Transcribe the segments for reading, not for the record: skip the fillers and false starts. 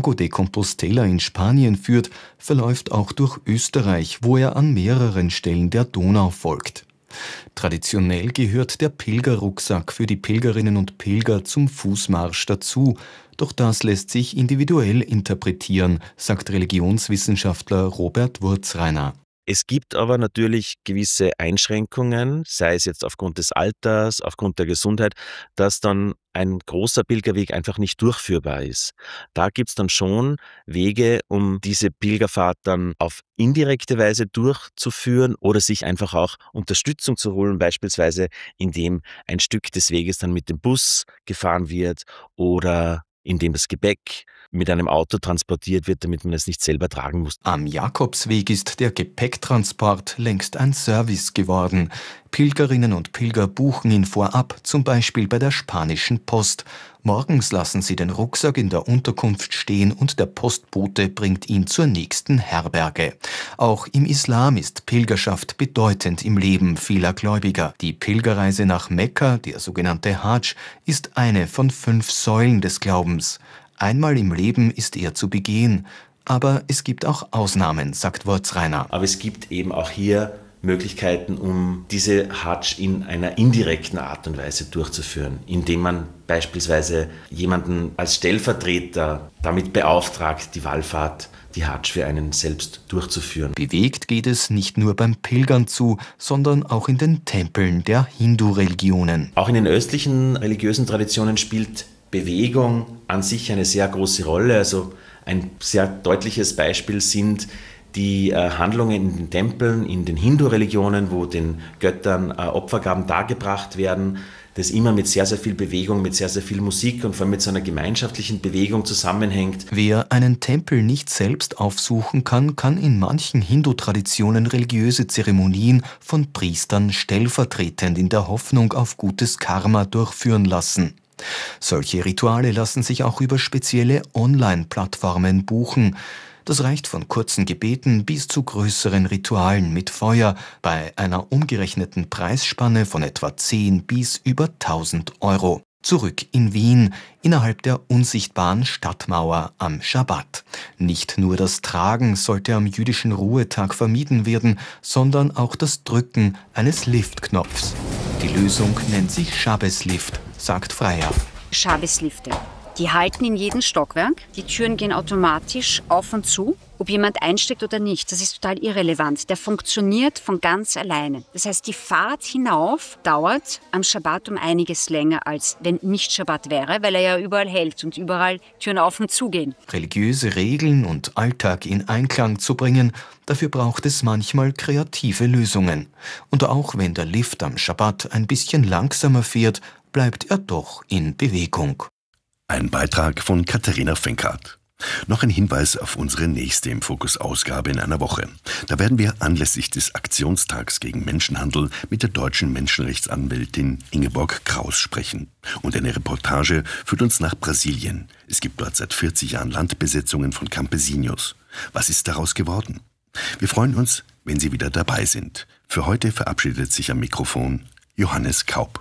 Santiago de Compostela in Spanien führt, verläuft auch durch Österreich, wo er an mehreren Stellen der Donau folgt. Traditionell gehört der Pilgerrucksack für die Pilgerinnen und Pilger zum Fußmarsch dazu. Doch das lässt sich individuell interpretieren, sagt Religionswissenschaftler Robert Wurzrainer. Es gibt aber natürlich gewisse Einschränkungen, sei es jetzt aufgrund des Alters, aufgrund der Gesundheit, dass dann ein großer Pilgerweg einfach nicht durchführbar ist. Da gibt es dann schon Wege, um diese Pilgerfahrt dann auf indirekte Weise durchzuführen oder sich einfach auch Unterstützung zu holen, beispielsweise indem ein Stück des Weges dann mit dem Bus gefahren wird oder indem das Gepäck mit einem Auto transportiert wird, damit man es nicht selber tragen muss. Am Jakobsweg ist der Gepäcktransport längst ein Service geworden. Pilgerinnen und Pilger buchen ihn vorab, zum Beispiel bei der spanischen Post. Morgens lassen sie den Rucksack in der Unterkunft stehen und der Postbote bringt ihn zur nächsten Herberge. Auch im Islam ist Pilgerschaft bedeutend im Leben vieler Gläubiger. Die Pilgerreise nach Mekka, der sogenannte Hadsch, ist eine von 5 Säulen des Glaubens. Einmal im Leben ist er zu begehen, aber es gibt auch Ausnahmen, sagt Wurzrainer. Aber es gibt eben auch hier Möglichkeiten, um diese Hadsch in einer indirekten Art und Weise durchzuführen, indem man beispielsweise jemanden als Stellvertreter damit beauftragt, die Wallfahrt, die Hadsch für einen selbst durchzuführen. Bewegt geht es nicht nur beim Pilgern zu, sondern auch in den Tempeln der Hindu-Religionen. Auch in den östlichen religiösen Traditionen spielt Bewegung an sich eine sehr große Rolle. Also ein sehr deutliches Beispiel sind die Handlungen in den Tempeln, in den Hindu-Religionen, wo den Göttern Opfergaben dargebracht werden, das immer mit sehr, sehr viel Bewegung, mit sehr, sehr viel Musik und vor allem mit so einer gemeinschaftlichen Bewegung zusammenhängt. Wer einen Tempel nicht selbst aufsuchen kann, kann in manchen Hindu-Traditionen religiöse Zeremonien von Priestern stellvertretend in der Hoffnung auf gutes Karma durchführen lassen. Solche Rituale lassen sich auch über spezielle Online-Plattformen buchen. Das reicht von kurzen Gebeten bis zu größeren Ritualen mit Feuer bei einer umgerechneten Preisspanne von etwa 10 bis über 1000 Euro. Zurück in Wien, innerhalb der unsichtbaren Stadtmauer am Schabbat. Nicht nur das Tragen sollte am jüdischen Ruhetag vermieden werden, sondern auch das Drücken eines Liftknopfs. Die Lösung nennt sich Shabbes-Lift, sagt Freier. Shabbes-Lifte. Die halten in jedem Stockwerk. Die Türen gehen automatisch auf und zu. Ob jemand einsteigt oder nicht, das ist total irrelevant. Der funktioniert von ganz alleine. Das heißt, die Fahrt hinauf dauert am Schabbat um einiges länger, als wenn nicht Schabbat wäre, weil er ja überall hält und überall Türen auf und zu gehen. Religiöse Regeln und Alltag in Einklang zu bringen, dafür braucht es manchmal kreative Lösungen. Und auch wenn der Lift am Schabbat ein bisschen langsamer fährt, bleibt er doch in Bewegung. Ein Beitrag von Katharina Fenkart. Noch ein Hinweis auf unsere nächste im Fokus-Ausgabe in einer Woche. Da werden wir anlässlich des Aktionstags gegen Menschenhandel mit der deutschen Menschenrechtsanwältin Ingeborg Kraus sprechen. Und eine Reportage führt uns nach Brasilien. Es gibt dort seit 40 Jahren Landbesetzungen von Campesinos. Was ist daraus geworden? Wir freuen uns, wenn Sie wieder dabei sind. Für heute verabschiedet sich am Mikrofon Johannes Kaup.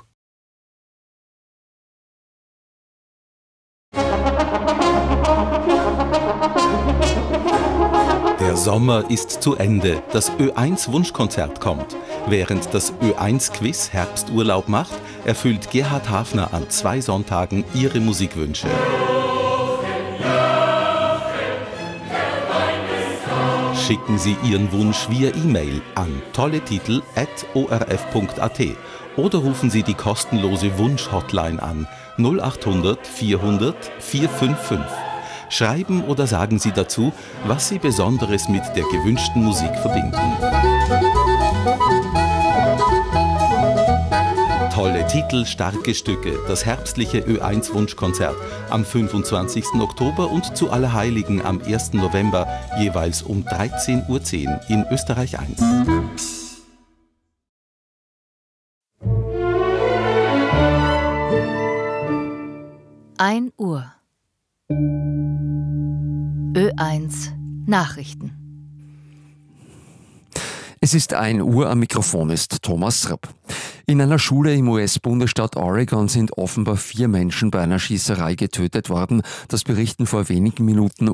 Der Sommer ist zu Ende. Das Ö1 Wunschkonzert kommt. Während das Ö1 Quiz Herbsturlaub macht, erfüllt Gerhard Hafner an 2 Sonntagen Ihre Musikwünsche. Schicken Sie Ihren Wunsch via E-Mail an tolletitel@orf.at oder rufen Sie die kostenlose Wunsch-Hotline an 0800 400 455. Schreiben oder sagen Sie dazu, was Sie Besonderes mit der gewünschten Musik verbinden. Tolle Titel, starke Stücke, das herbstliche Ö1 Wunschkonzert am 25. Oktober und zu Allerheiligen am 1. November jeweils um 13:10 Uhr in Österreich 1. 1 Uhr. Ö1 Nachrichten. Es ist 1 Uhr, am Mikrofon ist Thomas Rapp. In einer Schule im US-Bundesstaat Oregon sind offenbar 4 Menschen bei einer Schießerei getötet worden. Das berichten vor wenigen Minuten